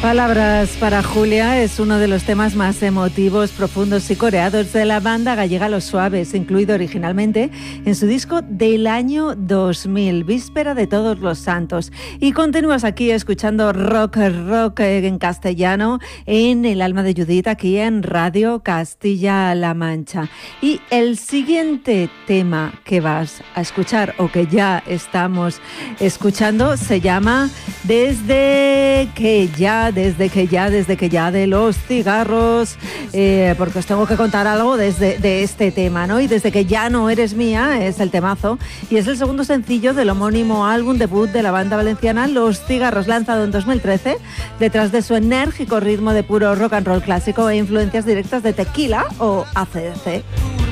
Palabras para Julia es uno de los temas más emotivos, profundos y coreados de la banda gallega Los Suaves, incluido originalmente en su disco del año 2000, Víspera de Todos los Santos. Y continúas aquí escuchando rock en castellano en El alma de Judith, aquí en Radio Castilla-La Mancha. Y el siguiente tema que vas a escuchar, o que ya estamos escuchando, se llama Desde que ya de Los Cigarros, porque os tengo que contar algo de este tema, ¿no? Y Desde que ya no eres mía es el temazo, y es el segundo sencillo del homónimo álbum debut de la banda valenciana Los Cigarros, lanzado en 2013, detrás de su enérgico ritmo de puro rock and roll clásico e influencias directas de Tequila o AC/DC.